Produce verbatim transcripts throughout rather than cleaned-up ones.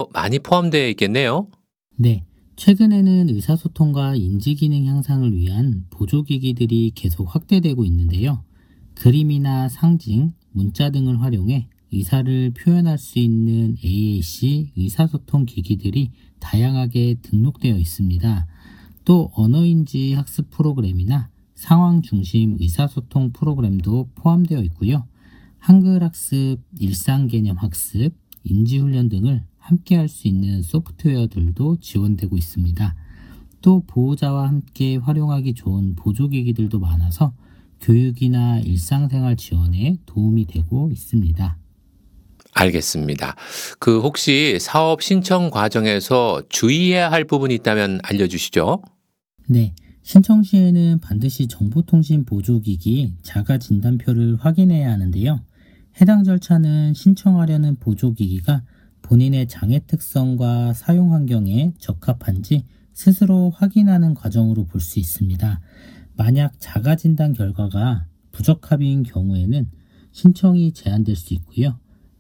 많이 포함되어 있겠네요. 네, 최근에는 의사소통과 인지기능 향상을 위한 보조기기들이 계속 확대되고 있는데요. 그림이나 상징, 문자 등을 활용해 의사를 표현할 수 있는 에이에이씨 의사소통 기기들이 다양하게 등록되어 있습니다. 또 언어인지 학습 프로그램이나 상황 중심 의사소통 프로그램도 포함되어 있고요. 한글 학습, 일상 개념 학습, 인지훈련 등을 함께 할 수 있는 소프트웨어들도 지원되고 있습니다. 또 보호자와 함께 활용하기 좋은 보조기기들도 많아서 교육이나 일상생활 지원에 도움이 되고 있습니다. 알겠습니다. 그 혹시 사업 신청 과정에서 주의해야 할 부분이 있다면 알려주시죠. 네, 신청 시에는 반드시 정보통신 보조기기 자가진단표를 확인해야 하는데요. 해당 절차는 신청하려는 보조기기가 본인의 장애 특성과 사용 환경에 적합한지 스스로 확인하는 과정으로 볼 수 있습니다. 만약 자가진단 결과가 부적합인 경우에는 신청이 제한될 수 있고요.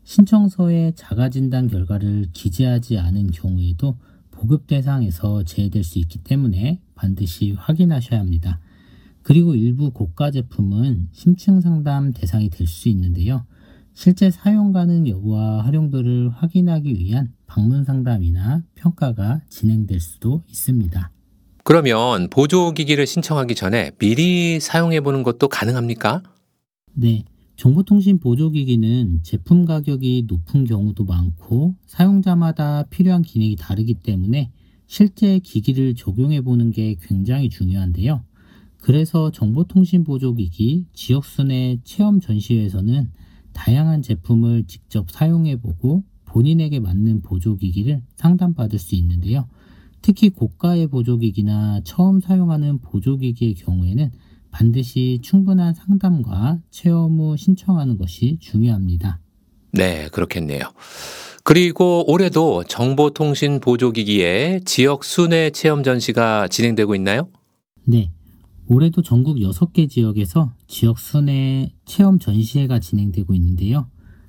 신청서에 자가진단 결과를 기재하지 않은 경우에도 보급 대상에서 제외될 수 있기 때문에 반드시 확인하셔야 합니다. 그리고 일부 고가 제품은 심층 상담 대상이 될 수 있는데요. 실제 사용 가능 여부와 활용도를 확인하기 위한 방문 상담이나 평가가 진행될 수도 있습니다. 그러면 보조기기를 신청하기 전에 미리 사용해보는 것도 가능합니까? 네, 정보통신 보조기기는 제품 가격이 높은 경우도 많고 사용자마다 필요한 기능이 다르기 때문에 실제 기기를 적용해보는 게 굉장히 중요한데요. 그래서 정보통신 보조기기 지역순회 체험 전시회에서는 다양한 제품을 직접 사용해보고 본인에게 맞는 보조기기를 상담받을 수 있는데요. 특히 고가의 보조기기나 처음 사용하는 보조기기의 경우에는 반드시 충분한 상담과 체험 후 신청하는 것이 중요합니다. 네, 그렇겠네요. 그리고 올해도 정보통신 보조기기의 지역 순회 체험 전시가 진행되고 있나요? 네, 올해도 전국 여섯 개 지역에서 지역 순회 체험 전시회가 진행되고 있는데요.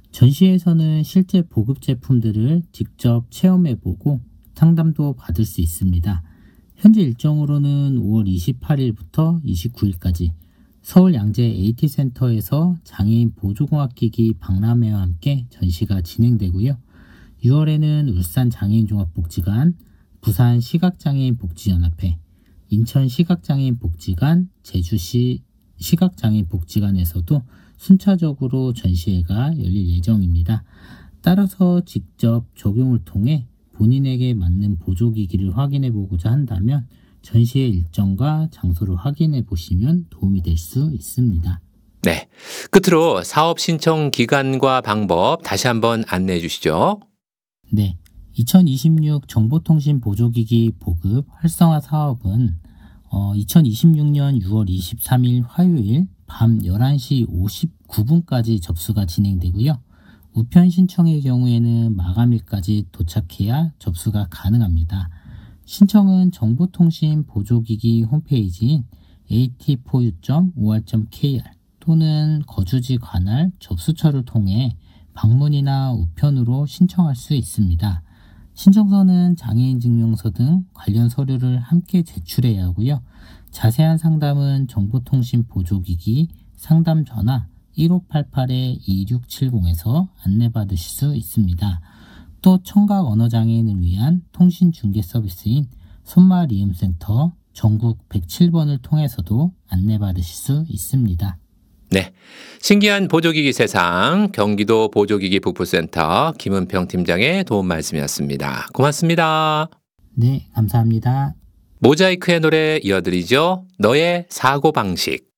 전시회에서는 실제 보급 제품들을 직접 체험해보고 상담도 받을 수 있습니다. 현재 일정으로는 오월 이십팔일부터 이십구일까지 서울 양재 에이티센터에서 장애인 보조공학기기 박람회와 함께 전시가 진행되고요. 유월에는 울산 장애인종합복지관, 부산 시각장애인복지연합회, 인천 시각장애인 복지관, 제주시 시각장애인 복지관에서도 순차적으로 전시회가 열릴 예정입니다. 따라서 직접 적용을 통해 본인에게 맞는 보조기기를 확인해 보고자 한다면 전시회 일정과 장소를 확인해 보시면 도움이 될 수 있습니다. 네, 끝으로 사업 신청 기간과 방법 다시 한번 안내해 주시죠. 네, 이천이십육 정보통신 보조기기 보급 활성화 사업은 어, 이천이십육년 유월 이십삼일 화요일 밤 열한 시 오십구 분까지 접수가 진행되고요. 우편 신청의 경우에는 마감일까지 도착해야 접수가 가능합니다. 신청은 정보통신 보조기기 홈페이지인 에이티포유 점 오알 점 케이알 또는 거주지 관할 접수처를 통해 방문이나 우편으로 신청할 수 있습니다. 신청서는 장애인증명서 등 관련 서류를 함께 제출해야 하고요. 자세한 상담은 정보통신 보조기기 상담 전화 일오팔팔 이육칠공에서 안내받으실 수 있습니다. 또 청각 언어장애인을 위한 통신중개 서비스인 손마리움센터 전국 백칠 번을 통해서도 안내받으실 수 있습니다. 네, 신기한 보조기기 세상 경기도 보조기기 북부센터 김은평 팀장의 도움 말씀이었습니다. 고맙습니다. 네, 감사합니다. 모자이크의 노래 이어드리죠. 너의 사고방식.